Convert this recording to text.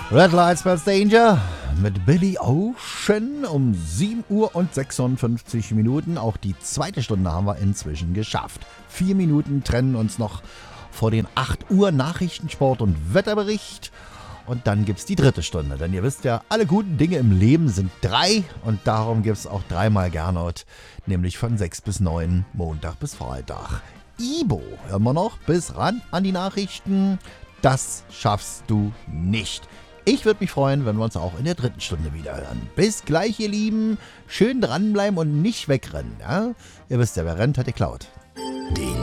Red Light Spells Danger mit Billy Ocean um 7 Uhr und 56 Minuten. Auch die zweite Stunde haben wir inzwischen geschafft. 4 Minuten trennen uns noch vor den 8 Uhr Nachrichtensport und Wetterbericht. Und dann gibt's die dritte Stunde. Denn ihr wisst ja, alle guten Dinge im Leben sind 3. Und darum gibt's auch 3-mal Gernot. Nämlich von 6 bis 9, Montag bis Freitag. Ibo, hören wir noch bis ran an die Nachrichten. Das schaffst du nicht. Ich würde mich freuen, wenn wir uns auch in der dritten Stunde wieder hören. Bis gleich, ihr Lieben. Schön dranbleiben und nicht wegrennen. Ja? Ihr wisst ja, wer rennt, hat geklaut.